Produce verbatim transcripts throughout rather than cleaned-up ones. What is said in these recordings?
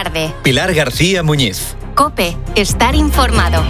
tarde. Pilar García Muñiz. COPE, estar informado.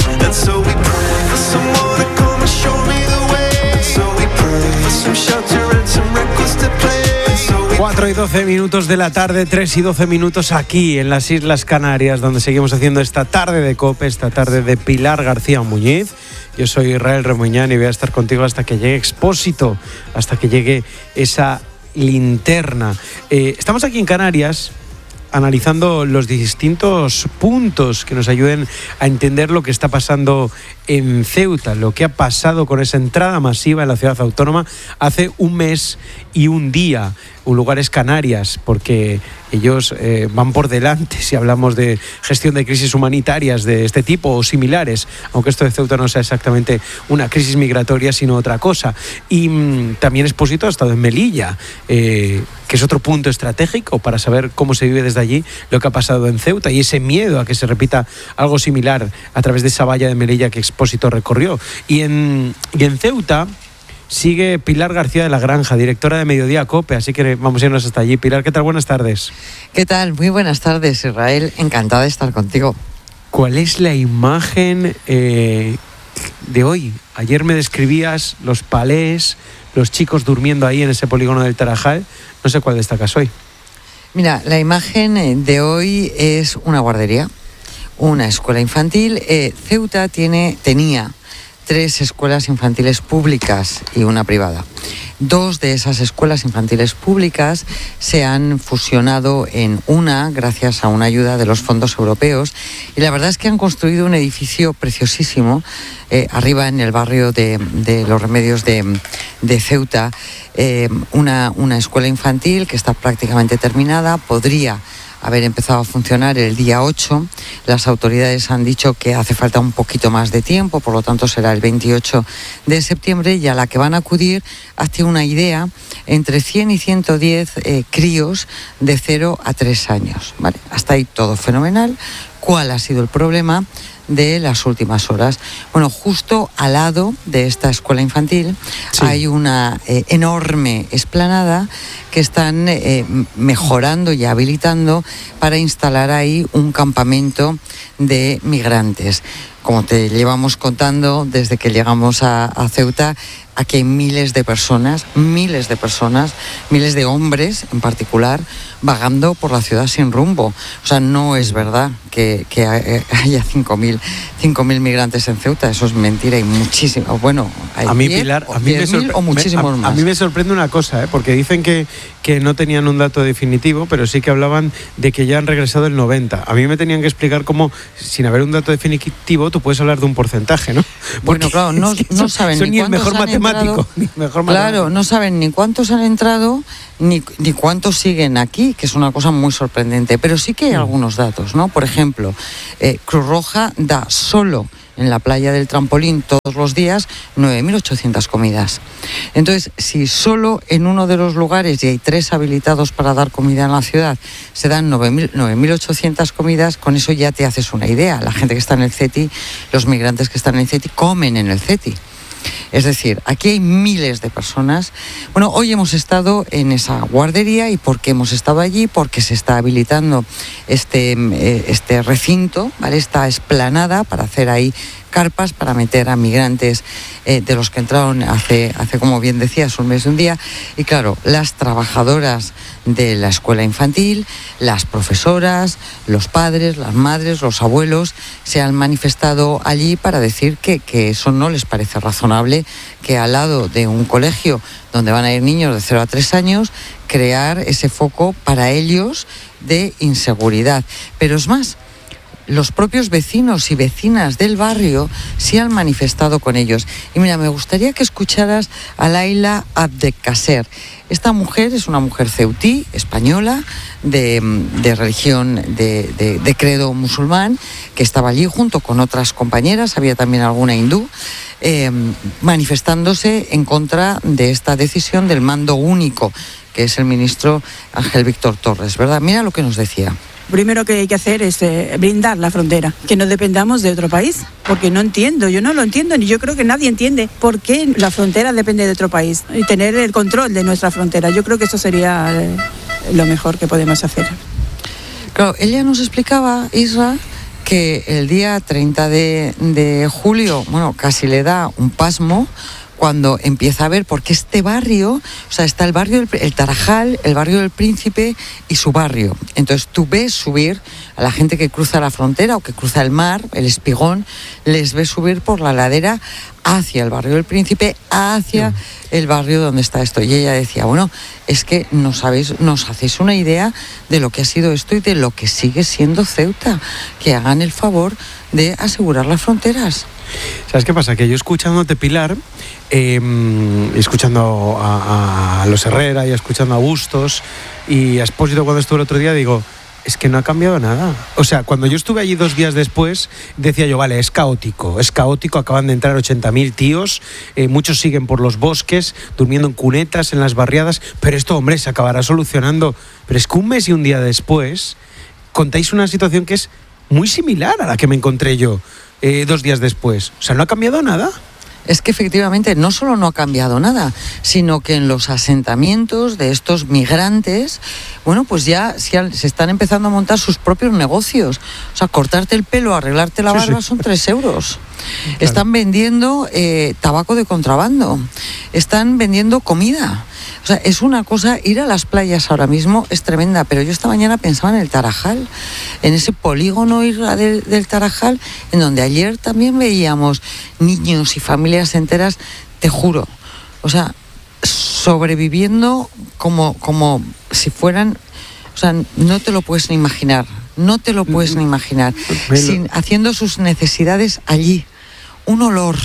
cuatro y doce minutos de la tarde, tres y doce minutos aquí en las Islas Canarias, donde seguimos haciendo esta tarde de COPE, esta tarde de Pilar García Muñiz. Yo soy Israel Remuñán y voy a estar contigo hasta que llegue Expósito, hasta que llegue esa linterna. Eh, estamos aquí en Canarias analizando los distintos puntos que nos ayuden a entender lo que está pasando en Ceuta, lo que ha pasado con esa entrada masiva en la ciudad autónoma hace un mes y un día. Un lugar es Canarias, porque ellos eh, van por delante si hablamos de gestión de crisis humanitarias de este tipo o similares, aunque esto de Ceuta no sea exactamente una crisis migratoria, sino otra cosa. Y mmm, también Expósito ha estado en Melilla, eh, que es otro punto estratégico para saber cómo se vive desde allí lo que ha pasado en Ceuta y ese miedo a que se repita algo similar a través de esa valla de Melilla que Expósito recorrió. Y en, y en Ceuta sigue Pilar García de la Granja, directora de Mediodía COPE, así que vamos a irnos hasta allí. Pilar, ¿qué tal? Buenas tardes. ¿Qué tal? Muy buenas tardes, Israel. Encantada de estar contigo. ¿Cuál es la imagen eh, de hoy? Ayer me describías los palés, los chicos durmiendo ahí en ese polígono del Tarajal. No sé cuál destacas hoy. Mira, la imagen de hoy es una guardería, una escuela infantil. Eh, Ceuta tiene, tenía tres escuelas infantiles públicas y una privada. Dos de esas escuelas infantiles públicas se han fusionado en una gracias a una ayuda de los fondos europeos y la verdad es que han construido un edificio preciosísimo eh, arriba en el barrio de, de Los Remedios de, de Ceuta, eh, una, una escuela infantil que está prácticamente terminada, podría haber empezado a funcionar el día ocho. Las autoridades han dicho que hace falta un poquito más de tiempo, por lo tanto será el veintiocho de septiembre, y a la que van a acudir, hace una idea, entre cien y ciento diez eh, críos de cero a tres años. ¿Vale? Hasta ahí todo fenomenal. ¿Cuál ha sido el problema de las últimas horas? Bueno, justo al lado de esta escuela infantil sí. hay una eh, enorme explanada que están eh, mejorando y habilitando para instalar ahí un campamento de migrantes. Como te llevamos contando desde que llegamos a, a Ceuta, aquí hay miles de personas, miles de personas, miles de hombres en particular, vagando por la ciudad sin rumbo. O sea, no es verdad que, que haya cinco mil migrantes en Ceuta, eso es mentira, y muchísimo. Bueno, hay a mí, diez, Pilar, a mí diez me mil sorpre- o muchísimos me, a, más. A mí me sorprende una cosa, ¿eh? Porque dicen que, que no tenían un dato definitivo, pero sí que hablaban de que ya han regresado el noventa. A mí me tenían que explicar cómo, sin haber un dato definitivo, tú puedes hablar de un porcentaje, ¿no? Porque bueno, claro, no, es que no son, saben son ni ni el mejor matemático, ni mejor Claro, matemático. no saben ni cuántos han entrado, ni, ni cuántos siguen aquí, que es una cosa muy sorprendente. Pero sí que hay mm. algunos datos, ¿no? Por ejemplo, eh, Cruz Roja da solo en la playa del Trampolín todos los días nueve mil ochocientas comidas. Entonces, si solo en uno de los lugares, y hay tres habilitados para dar comida en la ciudad, se dan nueve mil ochocientas comidas, con eso ya te haces una idea. La gente que está en el CETI, los migrantes que están en el CETI, comen en el CETI. Es decir, aquí hay miles de personas. Bueno, hoy hemos estado en esa guardería. ¿Y por qué hemos estado allí? Porque se está habilitando este, este recinto, ¿vale? Esta explanada para hacer ahí carpas para meter a migrantes eh, de los que entraron hace, hace, como bien decías, un mes y un día. Y claro, las trabajadoras de la escuela infantil, las profesoras, los padres, las madres, los abuelos, se han manifestado allí para decir que, que eso no les parece razonable, que al lado de un colegio donde van a ir niños de cero a tres años, crear ese foco para ellos de inseguridad. Pero es más, los propios vecinos y vecinas del barrio se han manifestado con ellos. Y mira, me gustaría que escucharas a Laila Abdelkaser. Esta mujer es una mujer ceutí, española, de, de religión, de, de, de credo musulmán, que estaba allí junto con otras compañeras, había también alguna hindú, eh, manifestándose en contra de esta decisión del mando único, que es el ministro Ángel Víctor Torres, ¿verdad? Mira lo que nos decía. Primero que hay que hacer es eh, blindar la frontera, que no dependamos de otro país, porque no entiendo, yo no lo entiendo, ni yo creo que nadie entiende por qué la frontera depende de otro país, y tener el control de nuestra frontera. Yo creo que eso sería eh, lo mejor que podemos hacer. Claro, ella nos explicaba, Isra, que el día treinta de, de julio, bueno, casi le da un pasmo cuando empieza a ver, porque este barrio, o sea, está el barrio, del, el Tarajal, el barrio del Príncipe y su barrio. Entonces tú ves subir a la gente que cruza la frontera o que cruza el mar, el Espigón, les ves subir por la ladera hacia el barrio del Príncipe, hacia sí. el barrio donde está esto. Y ella decía, bueno, es que no sabéis, nos hacéis una idea de lo que ha sido esto y de lo que sigue siendo Ceuta. Que hagan el favor de asegurar las fronteras. ¿Sabes qué pasa? Que yo escuchándote, Pilar, eh, escuchando a, a los Herrera y escuchando a Bustos y a Espósito cuando estuve el otro día, digo, es que no ha cambiado nada. O sea, cuando yo estuve allí dos días después, decía yo, vale, es caótico, es caótico, acaban de entrar ochenta mil tíos, eh, muchos siguen por los bosques, durmiendo en cunetas, en las barriadas, pero esto, hombre, se acabará solucionando. Pero es que un mes y un día después, contáis una situación que es muy similar a la que me encontré yo eh, dos días después. O sea, ¿no ha cambiado nada? Es que efectivamente no solo no ha cambiado nada, sino que en los asentamientos de estos migrantes, bueno, pues ya se están empezando a montar sus propios negocios. O sea, cortarte el pelo, arreglarte la barba, sí, sí. son tres euros. Claro. Están vendiendo eh, tabaco de contrabando, están vendiendo comida. O sea, es una cosa, ir a las playas ahora mismo es tremenda, pero yo esta mañana pensaba en el Tarajal, en ese polígono del, del Tarajal, en donde ayer también veíamos niños y familias enteras, te juro, o sea, sobreviviendo como, como si fueran, o sea, no te lo puedes ni imaginar, no te lo puedes ni imaginar, sin, haciendo sus necesidades allí, un olor,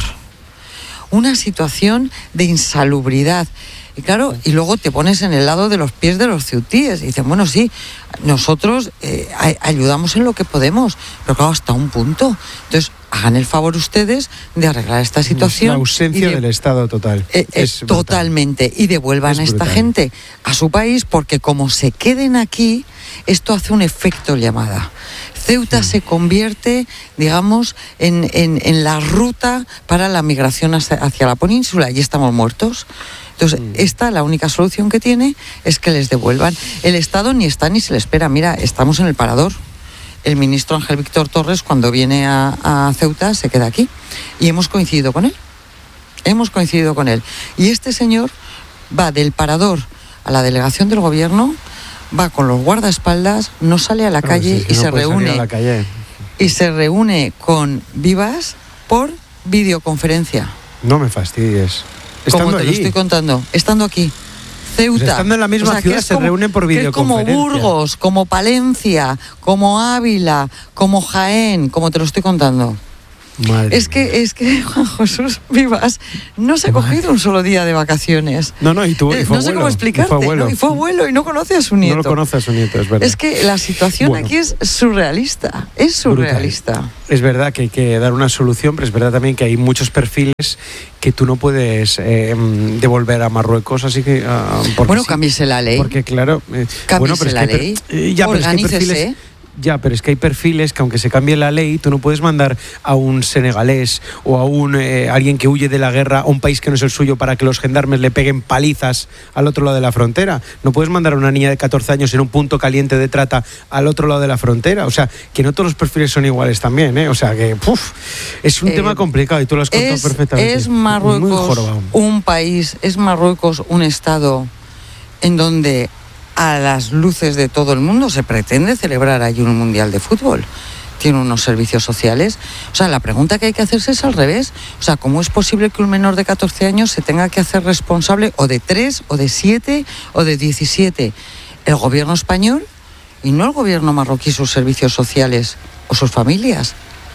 una situación de insalubridad. Y claro, y luego te pones en el lado de los pies de los ceutíes y dicen, bueno, sí, nosotros eh, ayudamos en lo que podemos, pero claro, hasta un punto. Entonces, hagan el favor ustedes de arreglar esta situación. La ausencia de, del Estado total. Eh, eh, es totalmente. Y devuelvan es a esta brutal. gente a su país, porque como se queden aquí, esto hace un efecto llamada. Ceuta sí. se convierte, digamos, en, en, en la ruta para la migración hacia, hacia la península, y estamos muertos. Entonces, esta, la única solución que tiene es que les devuelvan. El Estado ni está ni se le espera. Mira, estamos en el Parador. El ministro Ángel Víctor Torres, cuando viene a, a Ceuta, se queda aquí. Y hemos coincidido con él. Hemos coincidido con él. Y este señor va del Parador a la delegación del gobierno, va con los guardaespaldas, no sale a la calle, sí, sí, y no se reúne. A la calle. Y se reúne con Vivas por videoconferencia. No me fastidies. Estando como te allí. Lo estoy contando, estando aquí, Ceuta. Pues estando en la misma o sea, ciudad se como, reúnen por videoconferencia. Como Burgos, como Palencia, como Ávila, como Jaén, como te lo estoy contando. Madre es que es que Juan Jesús Vivas no se ha cogido Madre. un solo día de vacaciones. No, no, y tú y fue No sé abuelo, cómo explicarte, y fue, ¿no? Y fue abuelo y no conoce a su nieto. No lo conoce a su nieto, es verdad. Es que la situación bueno. aquí es surrealista, es surrealista. Brutal. Es verdad que hay que dar una solución, pero es verdad también que hay muchos perfiles que tú no puedes eh, devolver a Marruecos, así que... Uh, bueno, sí, cámbiese la ley. Porque claro... Eh, cámbiese bueno, pero la es que ley, per, ya, pero es que hay perfiles, Ya, pero es que hay perfiles que aunque se cambie la ley, tú no puedes mandar a un senegalés o a un eh, alguien que huye de la guerra a un país que no es el suyo para que los gendarmes le peguen palizas al otro lado de la frontera. No puedes mandar a una niña de catorce años en un punto caliente de trata al otro lado de la frontera. O sea, que no todos los perfiles son iguales también, ¿eh? O sea, que uf, es un eh, tema complicado y tú lo has contado es, perfectamente. Es Marruecos un país, es Marruecos un estado en donde a las luces de todo el mundo se pretende celebrar allí un mundial de fútbol. Tiene unos servicios sociales. O sea, la pregunta que hay que hacerse es al revés. O sea, ¿cómo es posible que un menor de catorce años se tenga que hacer responsable o de tres, o de siete, o de diecisiete? El gobierno español y no el gobierno marroquí, sus servicios sociales o sus familias.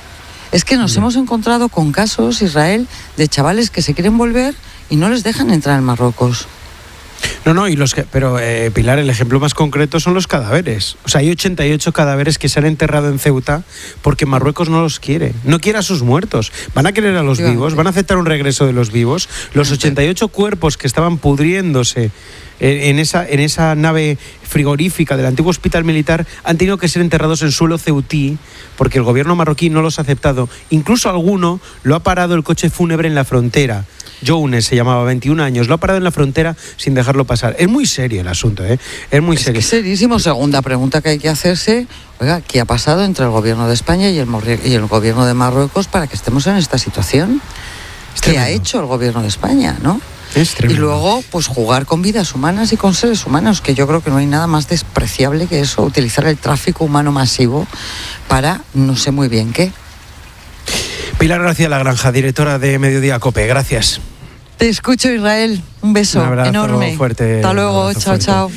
Es que nos sí. hemos encontrado con casos, Israel, de chavales que se quieren volver y no les dejan entrar en Marruecos. No, no, y los que, pero eh, Pilar, el ejemplo más concreto son los cadáveres. O sea, hay ochenta y ocho cadáveres que se han enterrado en Ceuta porque Marruecos no los quiere. No quiere a sus muertos. Van a querer a los vivos, van a aceptar un regreso de los vivos. Los ochenta y ocho cuerpos que estaban pudriéndose en esa, en esa nave frigorífica del antiguo hospital militar han tenido que ser enterrados en suelo ceutí porque el gobierno marroquí no los ha aceptado. Incluso alguno lo ha parado el coche fúnebre en la frontera. Jounes se llamaba, veintiún años, lo ha parado en la frontera sin dejarlo pasar. Es muy serio el asunto, ¿eh? Es muy es serio. Es serísimo. Segunda pregunta que hay que hacerse, oiga, ¿qué ha pasado entre el gobierno de España y el, y el gobierno de Marruecos para que estemos en esta situación? ¿Qué ha hecho el gobierno de España, no? Es y luego, pues jugar con vidas humanas y con seres humanos, que yo creo que no hay nada más despreciable que eso, utilizar el tráfico humano masivo para no sé muy bien qué. Pilar García La Granja, directora de Mediodía COPE, gracias. Te escucho, Israel. Un beso Un abrazo enorme. Fuerte. Hasta luego, chao, fuerte. Chao.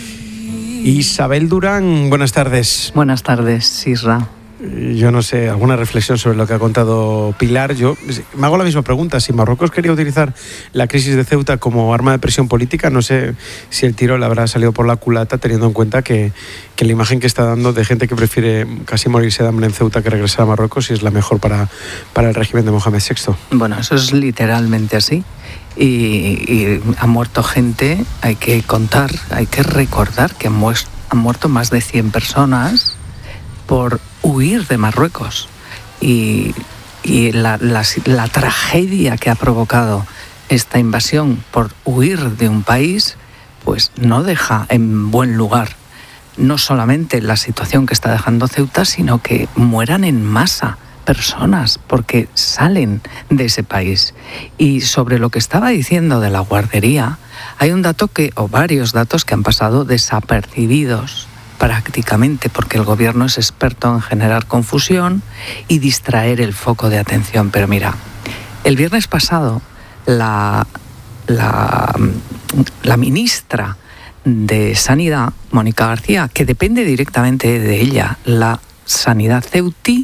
Isabel Durán, buenas tardes. Buenas tardes, Isra. Yo no sé, alguna reflexión sobre lo que ha contado Pilar. Yo me hago la misma pregunta. Si Marruecos quería utilizar la crisis de Ceuta como arma de presión política, no sé si el tiro le habrá salido por la culata, teniendo en cuenta que, que la imagen que está dando de gente que prefiere casi morirse de hambre en Ceuta que regresar a Marruecos y es la mejor para, para el régimen de Mohamed sexto. Bueno, eso es literalmente así. Y, y ha muerto gente, hay que contar, hay que recordar que han, muer- han muerto más de cien personas por huir de Marruecos. Y, y la, la, la tragedia que ha provocado esta invasión por huir de un país, pues no deja en buen lugar no solamente la situación que está dejando Ceuta, sino que mueran en masa personas porque salen de ese país. Y sobre lo que estaba diciendo de la guardería, hay un dato que, o varios datos que han pasado desapercibidos prácticamente, porque el gobierno es experto en generar confusión y distraer el foco de atención. Pero mira, el viernes pasado la, la, la ministra de Sanidad, Mónica García, que depende directamente de ella, la sanidad ceutí,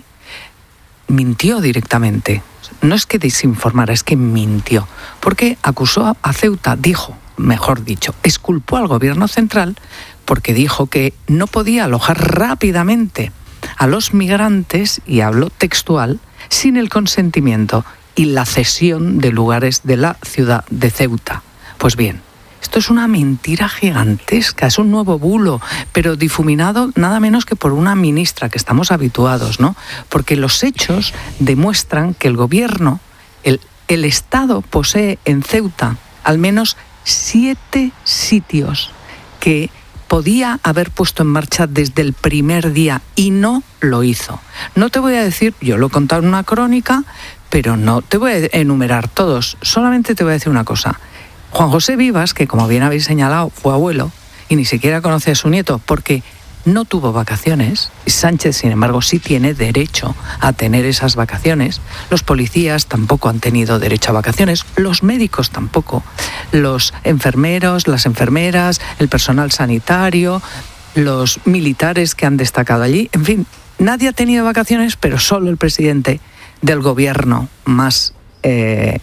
mintió directamente. No es que desinformara, es que mintió, porque acusó a Ceuta, dijo, mejor dicho, exculpó al gobierno central porque dijo que no podía alojar rápidamente a los migrantes, y hablo textual, sin el consentimiento y la cesión de lugares de la ciudad de Ceuta. Pues bien, esto es una mentira gigantesca, es un nuevo bulo, pero difuminado nada menos que por una ministra, que estamos habituados, ¿no? Porque los hechos demuestran que el gobierno, el, el Estado posee en Ceuta al menos siete sitios que podía haber puesto en marcha desde el primer día y no lo hizo. No te voy a decir, yo lo he contado en una crónica, pero no te voy a enumerar todos, solamente te voy a decir una cosa. Juan José Vivas, que como bien habéis señalado, fue abuelo y ni siquiera conoce a su nieto porque no tuvo vacaciones. Sánchez, sin embargo, sí tiene derecho a tener esas vacaciones. Los policías tampoco han tenido derecho a vacaciones, los médicos tampoco, los enfermeros, las enfermeras, el personal sanitario, los militares que han destacado allí. En fin, nadie ha tenido vacaciones, pero solo el presidente del gobierno más... Eh,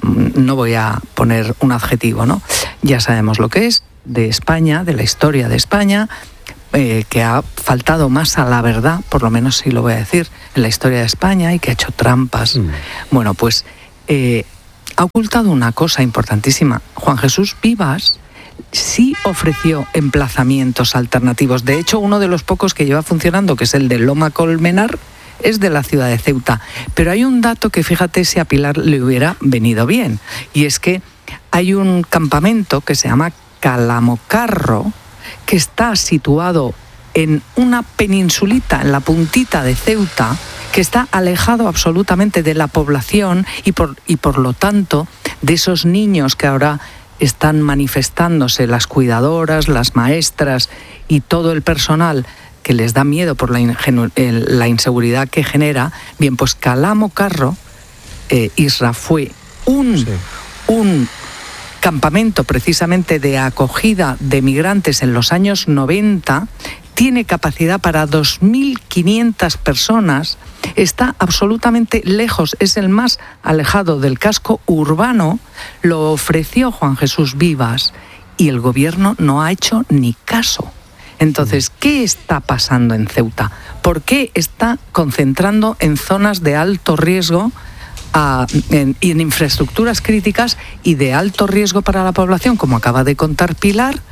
no voy a poner un adjetivo, ¿no? Ya sabemos lo que es, de España, de la historia de España, eh, que ha faltado más a la verdad, por lo menos sí lo voy a decir, en la historia de España, y que ha hecho trampas. Mm. Bueno, pues eh, ha ocultado una cosa importantísima. Juan Jesús Vivas sí ofreció emplazamientos alternativos. De hecho, uno de los pocos que lleva funcionando, que es el de Loma Colmenar, es de la ciudad de Ceuta. Pero hay un dato que, fíjate, si a Pilar le hubiera venido bien, y es que hay un campamento que se llama Calamocarro, que está situado en una peninsulita, en la puntita de Ceuta, que está alejado absolutamente de la población y por, y por lo tanto de esos niños que ahora están manifestándose, las cuidadoras, las maestras y todo el personal que les da miedo por la, ingenu- la inseguridad que genera. Bien, pues Calamocarro, eh, Isra, fue un, sí. un campamento precisamente de acogida de migrantes en los años noventa, tiene capacidad para dos mil quinientas personas, está absolutamente lejos, es el más alejado del casco urbano, lo ofreció Juan Jesús Vivas y el gobierno no ha hecho ni caso. Entonces, ¿qué está pasando en Ceuta? ¿Por qué está concentrando en zonas de alto riesgo a, en, en infraestructuras críticas y de alto riesgo para la población, como acaba de contar Pilar?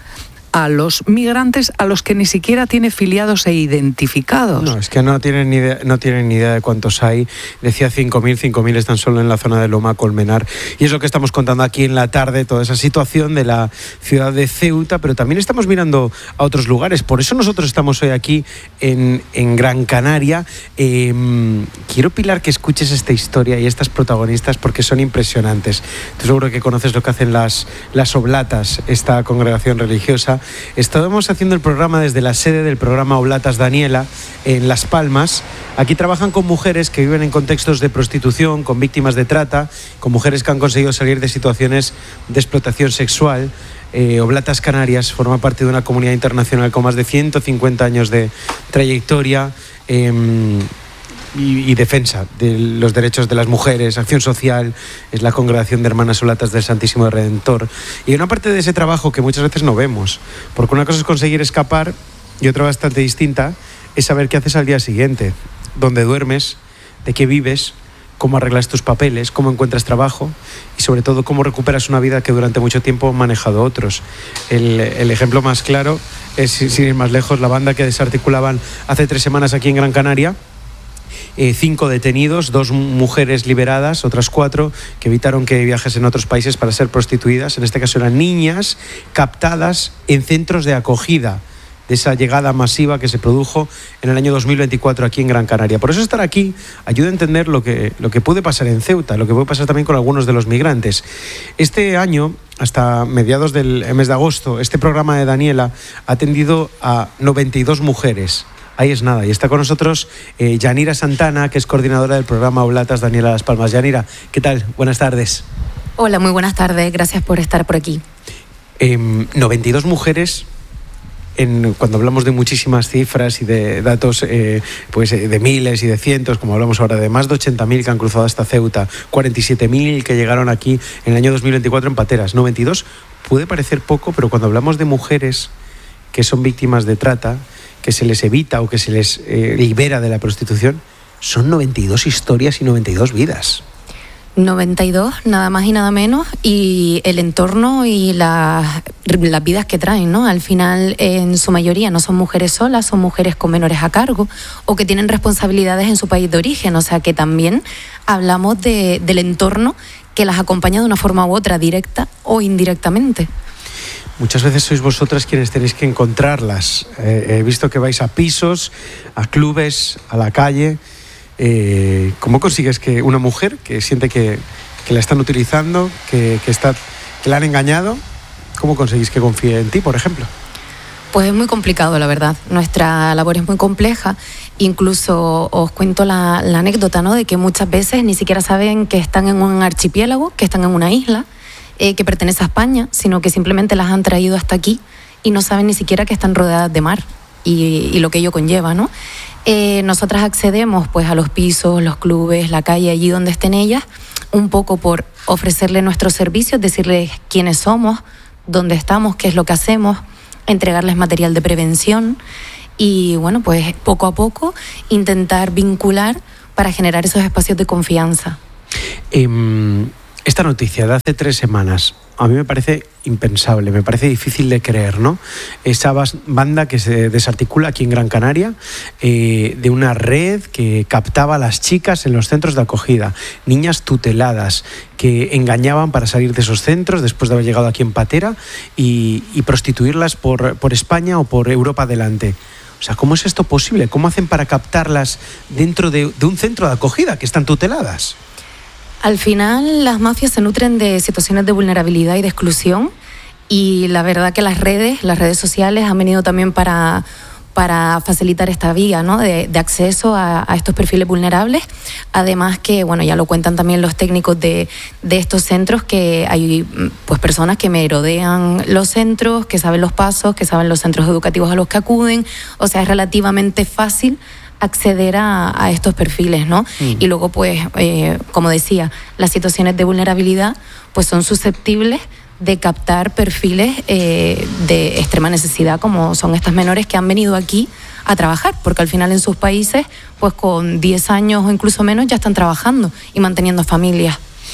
a los migrantes a los que ni siquiera tiene filiados e identificados. No, es que no tienen ni idea, no tienen ni idea de cuántos hay. Decía cinco mil, cinco mil están solo en la zona de Loma Colmenar. Y es lo que estamos contando aquí en la tarde, toda esa situación de la ciudad de Ceuta, pero también estamos mirando a otros lugares. Por eso nosotros estamos hoy aquí en, en Gran Canaria. Eh, quiero, Pilar, que escuches esta historia y estas protagonistas porque son impresionantes. Tú seguro que conoces lo que hacen las, las Oblatas, esta congregación religiosa. Estábamos haciendo el programa desde la sede del programa Oblatas Daniela en Las Palmas. Aquí trabajan con mujeres que viven en contextos de prostitución, con víctimas de trata, con mujeres que han conseguido salir de situaciones de explotación sexual. Eh, Oblatas Canarias forma parte de una comunidad internacional con más de ciento cincuenta años de trayectoria eh, y, y defensa de los derechos de las mujeres, acción social. Es la congregación de Hermanas Oblatas del Santísimo Redentor. Y una parte de ese trabajo que muchas veces no vemos, porque una cosa es conseguir escapar y otra bastante distinta es saber qué haces al día siguiente, dónde duermes, de qué vives, cómo arreglas tus papeles, cómo encuentras trabajo y sobre todo cómo recuperas una vida que durante mucho tiempo han manejado otros. El, el ejemplo más claro es, sin ir más lejos, la banda que desarticulaban hace tres semanas aquí en Gran Canaria. Eh, cinco detenidos, dos mujeres liberadas, otras cuatro que evitaron que viajasen a otros países para ser prostituidas. En este caso eran niñas captadas en centros de acogida de esa llegada masiva que se produjo en el año dos mil veinticuatro aquí en Gran Canaria. Por eso estar aquí ayuda a entender lo que, lo que puede pasar en Ceuta, lo que puede pasar también con algunos de los migrantes. Este año, hasta mediados del mes de agosto, este programa de Daniela ha atendido a noventa y dos mujeres. Ahí es nada. Y está con nosotros eh, Yanira Santana, que es coordinadora del programa Oblatas Daniela Las Palmas. Yanira, ¿qué tal? Buenas tardes. Hola, muy buenas tardes. Gracias por estar por aquí. Eh, noventa y dos mujeres. En, cuando hablamos de muchísimas cifras y de datos eh, pues eh, de miles y de cientos, como hablamos ahora de más de ochenta mil que han cruzado hasta Ceuta, cuarenta y siete mil que llegaron aquí en el año dos mil veinticuatro en pateras, noventa y dos puede parecer poco, pero cuando hablamos de mujeres que son víctimas de trata, que se les evita o que se les eh, libera de la prostitución, son noventa y dos historias y noventa y dos vidas. noventa y dos, nada más y nada menos, y el entorno y la, las vidas que traen, ¿no? Al final, en su mayoría, no son mujeres solas, son mujeres con menores a cargo o que tienen responsabilidades en su país de origen, o sea que también hablamos de, del entorno que las acompaña de una forma u otra, directa o indirectamente. Muchas veces sois vosotras quienes tenéis que encontrarlas. Eh, he visto que vais a pisos, a clubes, a la calle. Eh, ¿Cómo consigues que una mujer que siente que, que la están utilizando, que, que, está, que la han engañado, cómo conseguís que confíe en ti, por ejemplo? Pues es muy complicado, la verdad. Nuestra labor es muy compleja. Incluso os cuento la, la anécdota, ¿no?, de que muchas veces ni siquiera saben que están en un archipiélago, que están en una isla, eh, que pertenece a España, sino que simplemente las han traído hasta aquí y no saben ni siquiera que están rodeadas de mar y, y lo que ello conlleva, ¿no? Eh, nosotras accedemos pues a los pisos, los clubes, la calle, allí donde estén ellas, un poco por ofrecerle nuestros servicios, decirles quiénes somos, dónde estamos, qué es lo que hacemos, entregarles material de prevención y bueno, pues poco a poco intentar vincular para generar esos espacios de confianza. Eh, esta noticia de hace tres semanas a mí me parece impensable, me parece difícil de creer, ¿no? Esa banda que se desarticula aquí en Gran Canaria, eh, de una red que captaba a las chicas en los centros de acogida, niñas tuteladas que engañaban para salir de esos centros después de haber llegado aquí en patera y, y prostituirlas por, por España o por Europa adelante. O sea, ¿cómo es esto posible? ¿Cómo hacen para captarlas dentro de, de un centro de acogida que están tuteladas? Al final, las mafias se nutren de situaciones de vulnerabilidad y de exclusión y la verdad que las redes, las redes sociales han venido también para, para facilitar esta vía, ¿no?, de, de acceso a, a estos perfiles vulnerables. Además que, bueno, ya lo cuentan también los técnicos de, de estos centros, que hay pues personas que merodean los centros, que saben los pasos, que saben los centros educativos a los que acuden. O sea, es relativamente fácil acceder a, a estos perfiles, ¿no? Mm. Y luego, pues, eh, como decía, las situaciones de vulnerabilidad pues son susceptibles de captar perfiles eh, de extrema necesidad, como son estas menores que han venido aquí a trabajar, porque al final en sus países, pues con diez años o incluso menos ya están trabajando y manteniendo familias.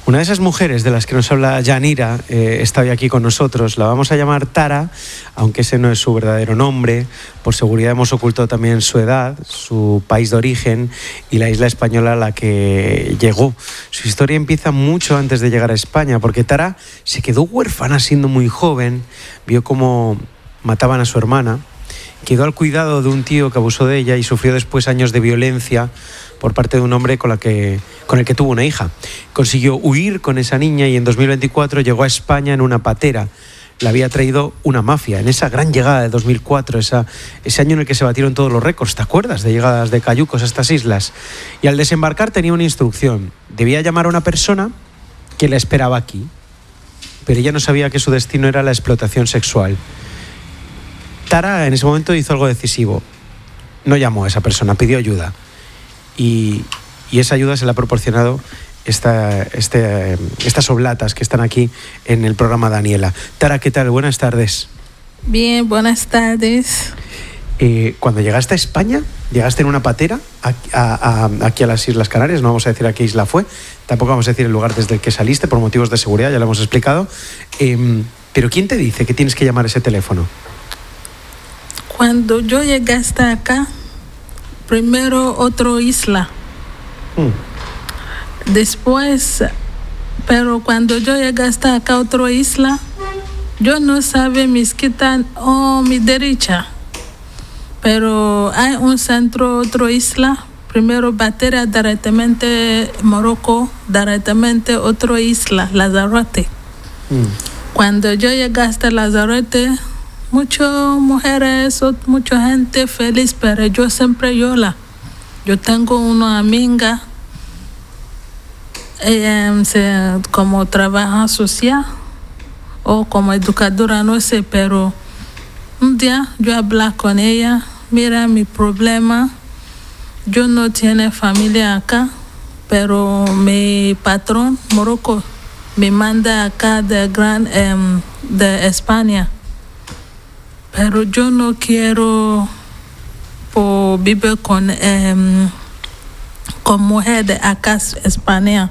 Una de esas mujeres de las que nos habla Yanira eh, está hoy aquí con nosotros. La vamos a llamar Tara, aunque ese no es su verdadero nombre. Por seguridad hemos ocultado también su edad, su país de origen y la isla española a la que llegó. Su historia empieza mucho antes de llegar a España, porque Tara se quedó huérfana siendo muy joven, vio cómo mataban a su hermana, quedó al cuidado de un tío que abusó de ella y sufrió después años de violencia por parte de un hombre con, la que, con el que tuvo una hija. Consiguió huir con esa niña y en dos mil veinticuatro llegó a España en una patera. La había traído una mafia en esa gran llegada de dos mil cuatro, esa, ese año en el que se batieron todos los récords, ¿te acuerdas? De llegadas de cayucos a estas islas. Y al desembarcar tenía una instrucción. Debía llamar a una persona que la esperaba aquí, pero ella no sabía que su destino era la explotación sexual. Tara en ese momento hizo algo decisivo. No llamó a esa persona, pidió ayuda. Y, y esa ayuda se la ha proporcionado esta, este, estas oblatas que están aquí en el programa Daniela. Tara, ¿qué tal? Buenas tardes. Bien, buenas tardes. Eh, cuando llegaste a España, llegaste en una patera a, a, a, aquí a las Islas Canarias, no vamos a decir a qué isla fue, tampoco vamos a decir el lugar desde el que saliste por motivos de seguridad, ya lo hemos explicado. Eh, pero ¿quién te dice que tienes que llamar a ese teléfono? Cuando yo llegué hasta acá, primero otra isla. Mm. Después, pero cuando yo llegué hasta acá, otra isla, yo no sabía mi izquierda o mi derecha. Pero hay un centro, otra isla. Primero Batera, directamente Morocco, directamente otra isla, Lanzarote. Mm. Cuando yo llegué hasta Lanzarote, muchas mujeres, mucha gente feliz, pero yo siempre llora. Yo tengo una amiga, ella se, como trabaja social o como educadora, no sé, pero un día yo hablé con ella, mira mi problema, yo no tengo familia acá, pero mi patrón, Morocco, me manda acá de, gran, um, de España. Pero yo no quiero por vivir con, um, con mujer de acá, España.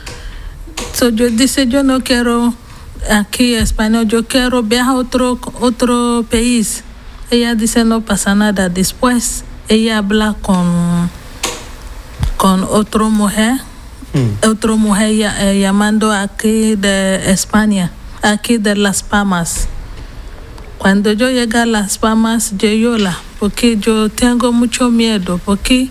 So yo dice, yo no quiero aquí España, yo quiero viajar a otro, otro país. Ella dice, no pasa nada. Después ella habla con, con otra mujer, mm. otra mujer eh, llamando aquí de España, aquí de Las Palmas. Cuando yo llegué a Las Palmas, yo lloré, porque yo tengo mucho miedo, porque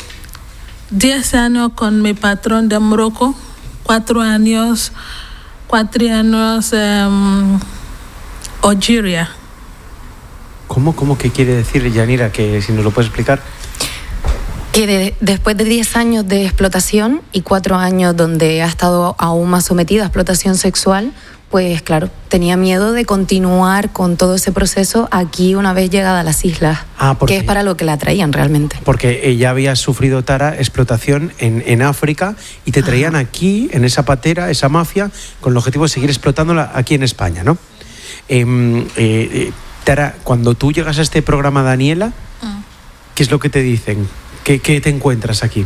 diez años con mi patrón de Morocco, cuatro años, cuatro años um, Algeria. ¿Cómo, cómo que quiere decir, Yanira, que si nos lo puedes explicar? Que de, después de diez años de explotación y cuatro años donde ha estado aún más sometida a explotación sexual, pues claro, tenía miedo de continuar con todo ese proceso aquí una vez llegada a las islas, ah, que es para lo que la traían realmente. Porque ella había sufrido, Tara, explotación en, en África y te traían Ajá. aquí, en esa patera, esa mafia, con el objetivo de seguir explotándola aquí en España, ¿no? Eh, eh, Tara, cuando tú llegas a este programa, Daniela, ah. ¿qué es lo que te dicen? ¿Qué, qué te encuentras aquí?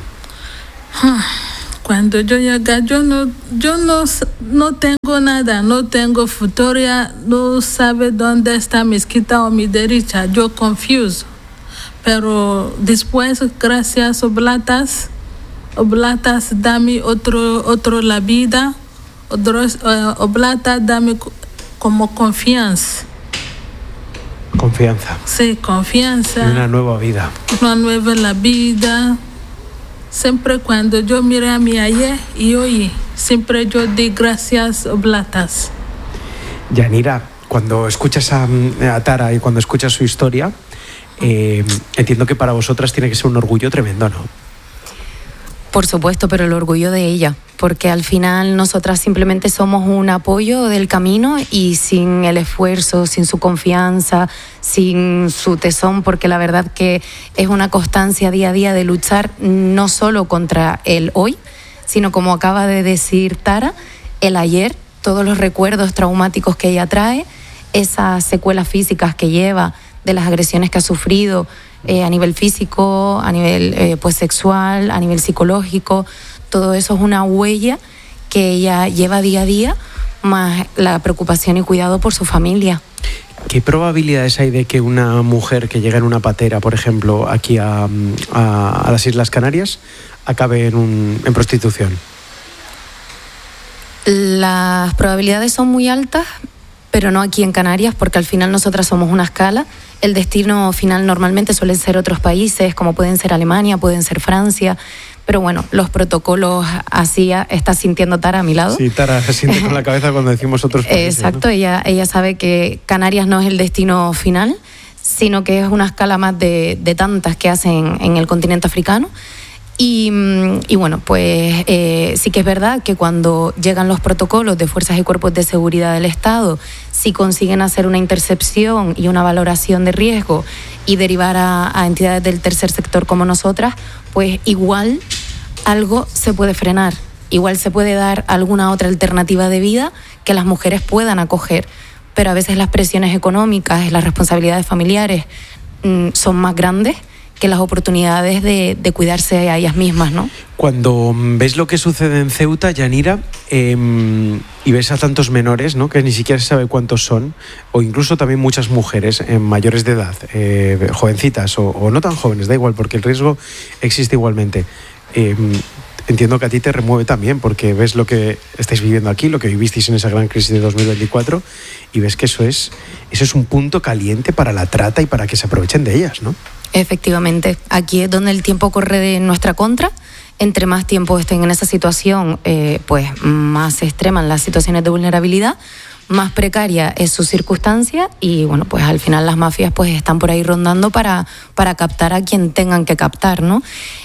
Cuando yo llegué, yo no, yo no, no tengo nada, no tengo futuro, no sabe dónde está mi izquierda o mi derecha, yo confuso. Pero después, gracias a Oblatas, Oblatas dame otro, otro la vida, otros, uh, Oblatas dame como confianza. Confianza. Sí, confianza. Una nueva vida. Una nueva la vida. Siempre cuando yo miré a mi ayer y hoy, siempre yo di gracias Oblatas. Yanira, cuando escuchas a, a Tara y cuando escuchas su historia, eh, entiendo que para vosotras tiene que ser un orgullo tremendo, ¿no? Por supuesto, pero el orgullo de ella, porque al final nosotras simplemente somos un apoyo del camino y sin el esfuerzo, sin su confianza, sin su tesón, porque la verdad que es una constancia día a día de luchar no solo contra el hoy, sino como acaba de decir Tara, el ayer, todos los recuerdos traumáticos que ella trae, esas secuelas físicas que lleva de las agresiones que ha sufrido, Eh, a nivel físico, a nivel eh, pues sexual, a nivel psicológico, todo eso es una huella que ella lleva día a día, más la preocupación y cuidado por su familia. ¿Qué probabilidades hay de que una mujer que llega en una patera, por ejemplo, aquí a, a, a las Islas Canarias, acabe en, un, en prostitución? Las probabilidades son muy altas, pero no aquí en Canarias, porque al final nosotras somos una escala. El destino final normalmente suelen ser otros países, como pueden ser Alemania, pueden ser Francia, pero bueno, los protocolos así está sintiendo Tara a mi lado. Sí, Tara siente con la cabeza cuando decimos otros países. Exacto, ¿no? ella, ella sabe que Canarias no es el destino final, sino que es una escala más de, de tantas que hacen en el continente africano. Y, y bueno, pues eh, sí que es verdad que cuando llegan los protocolos de fuerzas y cuerpos de seguridad del Estado, si consiguen hacer una intercepción y una valoración de riesgo y derivar a, a entidades del tercer sector como nosotras, pues igual algo se puede frenar, igual se puede dar alguna otra alternativa de vida que las mujeres puedan acoger, pero a veces las presiones económicas, las responsabilidades familiares mmm, son más grandes que las oportunidades de, de cuidarse a ellas mismas, ¿no? Cuando ves lo que sucede en Ceuta, Yanira, eh, y ves a tantos menores, ¿no?, que ni siquiera se sabe cuántos son, o incluso también muchas mujeres eh, mayores de edad, eh, jovencitas o, o no tan jóvenes, da igual, porque el riesgo existe igualmente. Eh, entiendo que a ti te remueve también, porque ves lo que estáis viviendo aquí, lo que vivisteis en esa gran crisis de dos mil veinticuatro, y ves que eso es, eso es un punto caliente para la trata y para que se aprovechen de ellas, ¿no? Efectivamente, aquí es donde el tiempo corre de nuestra contra. Entre más tiempo estén en esa situación, eh, pues más se extreman las situaciones de vulnerabilidad, más precaria es su circunstancia y bueno, pues al final las mafias pues están por ahí rondando para, para captar a quien tengan que captar, ¿no?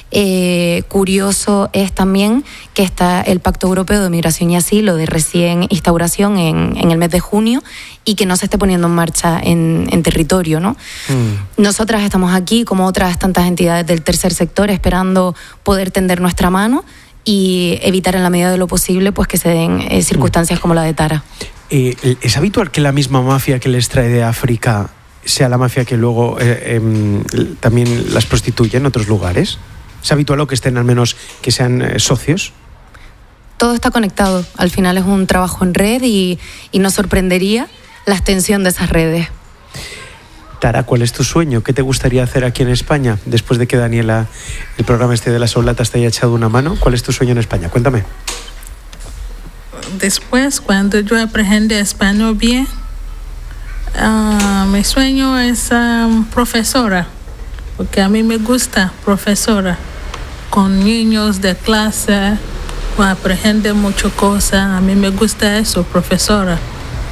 Eh, curioso es también que está el Pacto Europeo de Migración y Asilo de recién instauración en, en el mes de junio y que no se esté poniendo en marcha en, en territorio, ¿no? Mm. Nosotras estamos aquí, como otras tantas entidades del tercer sector, esperando poder tender nuestra mano y evitar en la medida de lo posible pues que se den eh, circunstancias mm. como la de Tara. Eh, ¿Es habitual que la misma mafia que les trae de África sea la mafia que luego eh, eh, también las prostituye en otros lugares? ¿Es habitual o que estén al menos que sean eh, socios? Todo está conectado. Al final es un trabajo en red y, y nos sorprendería la extensión de esas redes. Tara, ¿cuál es tu sueño? ¿Qué te gustaría hacer aquí en España? Después de que Daniela, el programa este de las Oblatas, te haya echado una mano, ¿cuál es tu sueño en España? Cuéntame. Después, cuando yo aprendí español bien, uh, mi sueño es um, profesora, porque a mí me gusta profesora, con niños de clase, aprender muchas cosas, a mí me gusta eso, profesora.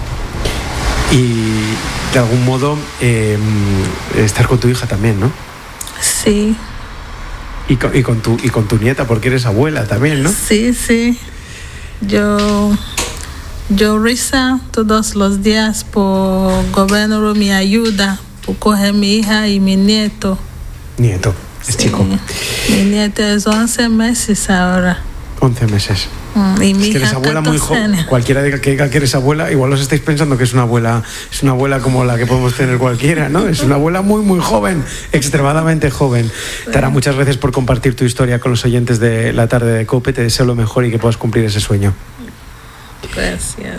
Y de algún modo eh, estar con tu hija también, ¿no? Sí. Y con, y con tu y con tu nieta, porque eres abuela también, ¿no? Sí, sí. Yo, yo rezo todos los días por gobierno me ayuda, por coger mi hija y mi nieto. Nieto, es sí. chico. Mi nieto es once meses ahora. once meses. Mm, y mi es que eres hija abuela muy joven. Cualquiera diga que diga que eres abuela, igual os estáis pensando que es una abuela, es una abuela como la que podemos tener cualquiera, ¿no? Es una abuela muy, muy joven, extremadamente joven. Sí. Tara, muchas gracias por compartir tu historia con los oyentes de la tarde de COPE. Te deseo lo mejor y que puedas cumplir ese sueño. Gracias.